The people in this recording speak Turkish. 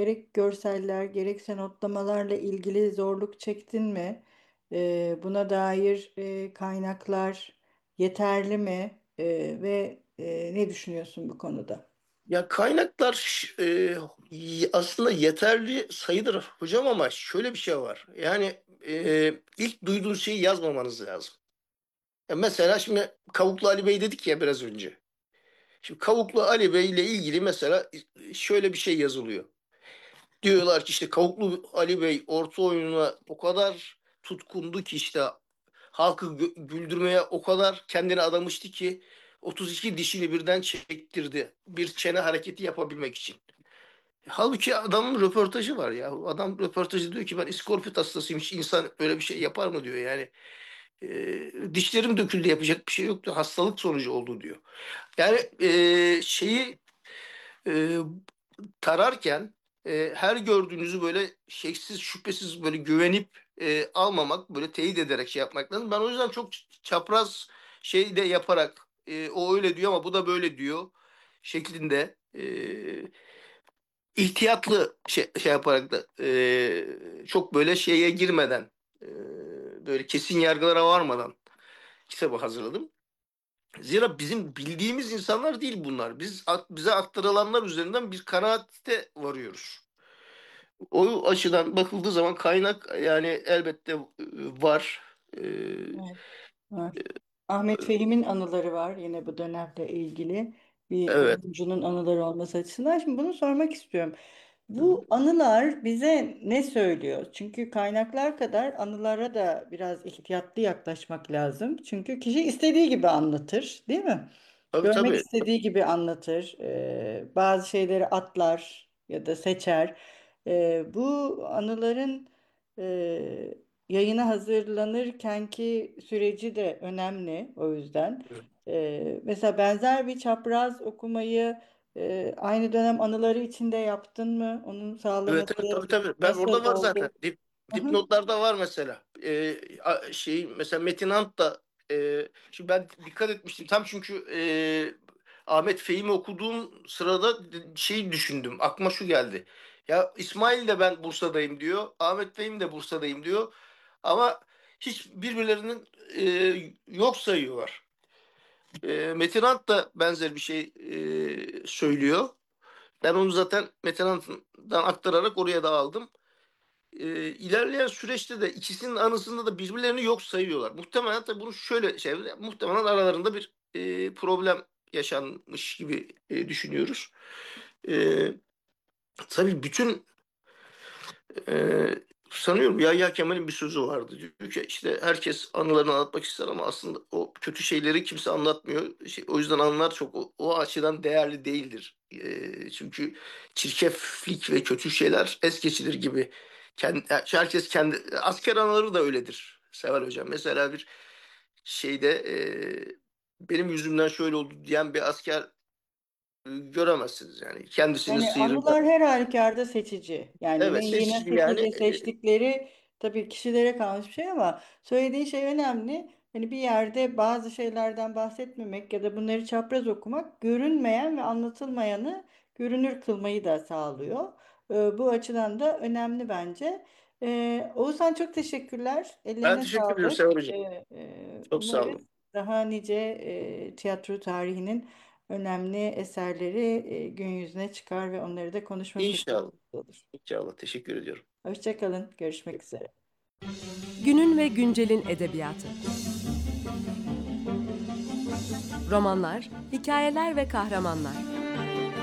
gerek görseller gerekse notlamalarla ilgili zorluk çektin mi? Buna dair kaynaklar yeterli mi? Ne düşünüyorsun bu konuda? Ya kaynaklar aslında yeterli sayıdır hocam ama şöyle bir şey var. Yani ilk duyduğunuz şeyi yazmamanız lazım. Ya mesela şimdi Kavuklu Ali Bey dedik ya biraz önce. Şimdi Kavuklu Ali Bey ile ilgili mesela şöyle bir şey yazılıyor. Diyorlar ki işte Kavuklu Ali Bey orta oyununa o kadar tutkundu ki işte halkı güldürmeye o kadar kendini adamıştı ki 32 dişini birden çektirdi. Bir çene hareketi yapabilmek için. Halbuki adamın röportajı var ya. Adam röportajı diyor ki ben iskorpit hastasıyım. Hiç insan öyle bir şey yapar mı diyor. Yani dişlerim döküldü yapacak bir şey yoktu. Hastalık sonucu oldu diyor. Yani şeyi e, tararken her gördüğünüzü böyle şeksiz şüphesiz böyle güvenip almamak böyle teyit ederek şey yapmak lazım. Ben o yüzden çok çapraz şey de yaparak o öyle diyor ama bu da böyle diyor şeklinde ihtiyatlı şey yaparak da çok böyle şeye girmeden böyle kesin yargılara varmadan kitabı hazırladım. Zira bizim bildiğimiz insanlar değil bunlar. Bize aktarılanlar üzerinden bir kanaate varıyoruz. O açıdan bakıldığı zaman kaynak yani elbette var. E, Evet, var. Ahmet Fehim'in anıları var yine bu dönemle ilgili bir evet. oyuncunun anıları olması açısından. Şimdi bunu sormak istiyorum. Hı hı. Bu anılar bize ne söylüyor? Çünkü kaynaklar kadar anılara da biraz ihtiyatlı yaklaşmak lazım. Çünkü kişi istediği gibi anlatır, değil mi? Tabii Görmek tabii. istediği gibi anlatır. Bazı şeyleri atlar ya da seçer. Bu anıların e, yayına hazırlanırkenki süreci de önemli o yüzden. Mesela benzer bir çapraz okumayı aynı dönem anıları içinde yaptın mı? Onun Evet, evet, sağlaması tabii tabii. Ben nasıl orada var zaten. oldu? Hı hı. Dipnotlarda var mesela. Şey mesela Metin Ant da şimdi ben dikkat etmiştim. Tam çünkü Ahmet Fehmi okuduğum sırada şeyi düşündüm. Aklıma şu geldi. Ya İsmail de ben Bursa'dayım diyor. Ahmet Fehmi de Bursa'dayım diyor. Ama hiç birbirlerinin yok sayıyorlar. Metin Ant da benzer bir şey söylüyor. Ben onu zaten Metin Ant'tan aktararak oraya da aldım. İlerleyen süreçte de ikisinin anısında da birbirlerini yok sayıyorlar. Muhtemelen tabii bunu şöyle şey, muhtemelen aralarında bir problem yaşanmış gibi düşünüyoruz. E, tabii bütün sanıyorum Yahya Kemal'in bir sözü vardı. Diyor ki işte herkes anılarını anlatmak ister ama aslında o kötü şeyleri kimse anlatmıyor. O yüzden anılar çok o açıdan değerli değildir. Çünkü çirkeflik ve kötü şeyler es geçilir gibi. Herkes kendi asker anıları da öyledir Seval Hocam. Mesela bir şeyde benim yüzümden şöyle oldu diyen bir asker göremezsiniz yani. Kendisinin Yani sıyırında. anılar her halükarda seçici. Yani Evet, neyi seçici nasıl yani. seçtikleri tabii kişilere kalmış bir şey ama söylediğin şey önemli. Hani bir yerde bazı şeylerden bahsetmemek ya da bunları çapraz okumak görünmeyen ve anlatılmayanı görünür kılmayı da sağlıyor. Bu açıdan da önemli bence. Oğuzhan çok teşekkürler. Ben Ellerine teşekkür ediyorum sağlık. Seval Hocam. Çok sağ Umarız olun. daha nice tiyatro tarihinin önemli eserleri gün yüzüne çıkar ve onları da konuşma İnşallah. fırsatı olur. İnşallah. Teşekkür ediyorum. Hoşça kalın, görüşmek üzere. Günün ve güncelin edebiyatı. Romanlar, hikayeler ve kahramanlar.